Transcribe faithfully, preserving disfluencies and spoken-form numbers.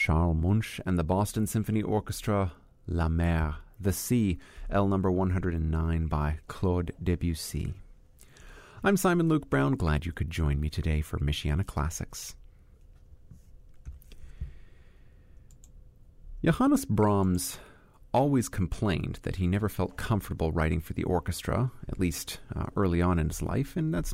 Charles Munch and the Boston Symphony Orchestra, La Mer, The Sea, L number one hundred nine by Claude Debussy. I'm Simon Luke Brown, glad you could join me today for Michiana Classics. Johannes Brahms always complained that he never felt comfortable writing for the orchestra, at least uh, early on in his life, and that's